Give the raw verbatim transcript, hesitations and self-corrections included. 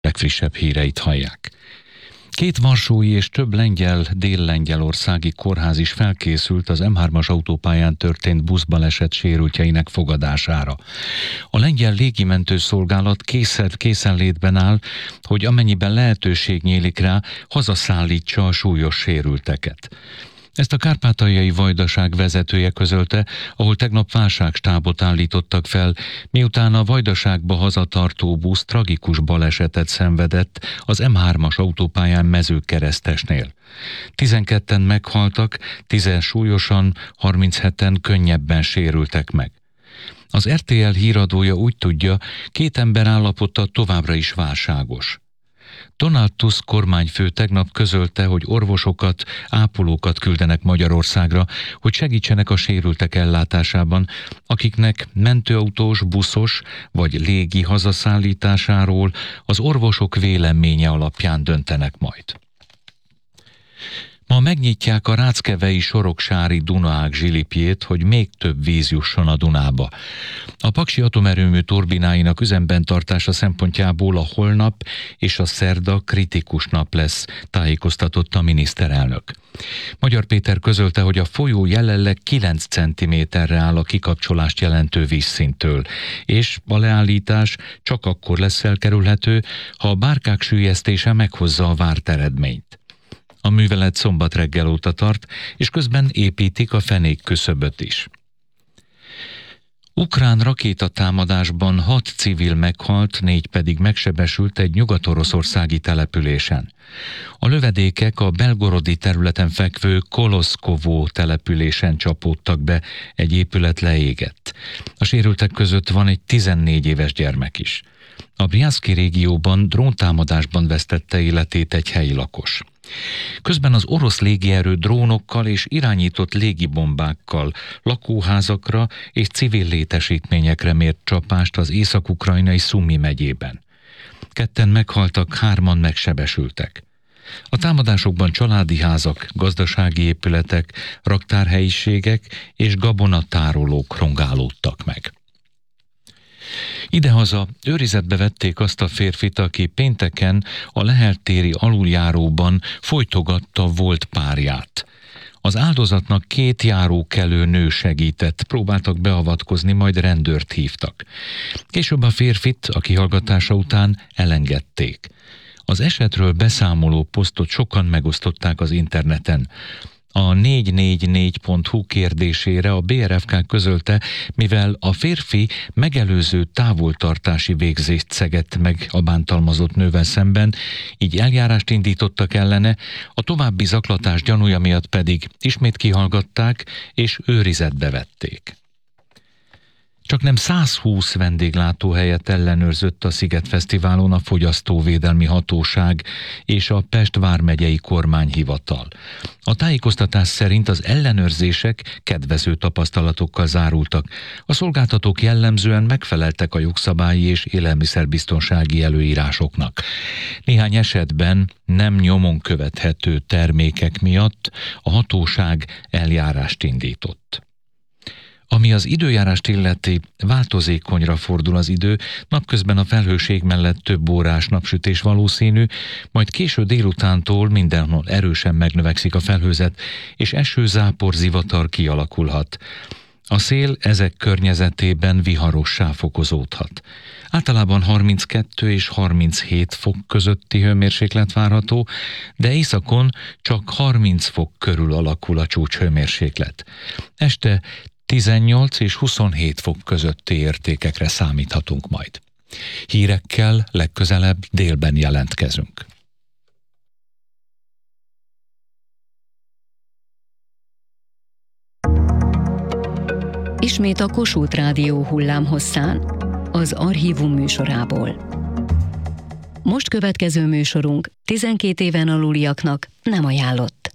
legfrissebb híreit hallják. Két varsói és több lengyel, dél-lengyelországi kórház is felkészült az em hármas autópályán történt buszbaleset sérültjeinek fogadására. A lengyel légimentőszolgálat készen, készenlétben áll, hogy amennyiben lehetőség nyílik rá, hazaszállítsa a súlyos sérülteket. Ezt a kárpátaljai vajdaság vezetője közölte, ahol tegnap válságstábot állítottak fel, miután a Vajdaságba hazatartó busz tragikus balesetet szenvedett az em hármas autópályán Mezőkeresztesnél. tizenketten meghaltak, tízen súlyosan, harmincheten könnyebben sérültek meg. Az er té el híradója úgy tudja, két ember állapota továbbra is válságos. Donald Tusk kormányfő tegnap közölte, hogy orvosokat, ápolókat küldenek Magyarországra, hogy segítsenek a sérültek ellátásában, akiknek mentőautós, buszos vagy légi hazaszállításáról az orvosok véleménye alapján döntenek majd. Ma megnyitják a ráckevei soroksári Dunaág zsilipjét, hogy még több víz jusson a Dunába. A paksi atomerőmű turbináinak üzemben tartása szempontjából a holnap és a szerda kritikus nap lesz, tájékoztatott a miniszterelnök. Magyar Péter közölte, hogy a folyó jelenleg kilenc centiméterre áll a kikapcsolást jelentő vízszinttől, és a leállítás csak akkor lesz elkerülhető, ha a bárkák süllyesztése meghozza a várt eredményt. A művelet szombat reggel óta tart, és közben építik a fenék küszöböt is. Ukrán rakétatámadásban hat civil meghalt, négy pedig megsebesült egy nyugat-oroszországi településen. A lövedékek a belgorodi területen fekvő Koloszkovó településen csapódtak be, egy épület leégett. A sérültek között van egy tizennégy éves gyermek is. A Bryanszki régióban dróntámadásban vesztette életét egy helyi lakos. Közben az orosz légierő drónokkal és irányított légibombákkal lakóházakra és civil létesítményekre mért csapást az észak-ukrajnai Szumi megyében. Ketten meghaltak, hárman megsebesültek. A támadásokban családi házak, gazdasági épületek, raktárhelyiségek és gabonatárolók rongálódtak meg. Idehaza őrizetbe vették azt a férfit, aki pénteken a Lehel téri aluljáróban folytogatta volt párját. Az áldozatnak két járókelő nő segített, próbáltak beavatkozni, majd rendőrt hívtak. Később a férfit a kihallgatása után elengedték. Az esetről beszámoló posztot sokan megosztották az interneten. A négy négy négy pont hu kérdésére a bé er ef ká közölte, mivel a férfi megelőző távoltartási végzést szegett meg a bántalmazott nővel szemben, így eljárást indítottak ellene, a további zaklatás gyanúja miatt pedig ismét kihallgatták és őrizetbe vették. Csaknem száz húsz vendéglátóhelyet ellenőrzött a Szigetfesztiválon a Fogyasztóvédelmi Hatóság és a Pest vármegyei kormányhivatal. A tájékoztatás szerint az ellenőrzések kedvező tapasztalatokkal zárultak. A szolgáltatók jellemzően megfeleltek a jogszabályi és élelmiszerbiztonsági előírásoknak. Néhány esetben nem nyomon követhető termékek miatt a hatóság eljárást indított. Ami az időjárást illeti, változékonyra fordul az idő, napközben a felhőség mellett több órás napsütés valószínű, majd késő délutántól mindenhol erősen megnövekszik a felhőzet, és eső-zápor zivatar kialakulhat. A szél ezek környezetében viharossá fokozódhat. Általában harminckettő és harminchét fok közötti hőmérséklet várható, de északon csak harminc fok körül alakul a csúcshőmérséklet. Este tizennyolc és huszonhét fok közötti értékekre számíthatunk majd. Hírekkel legközelebb délben jelentkezünk. Ismét a Kossuth Rádió hullámhosszán, az Archívum műsorából. Most következő műsorunk tizenkét éven aluliaknak nem ajánlott.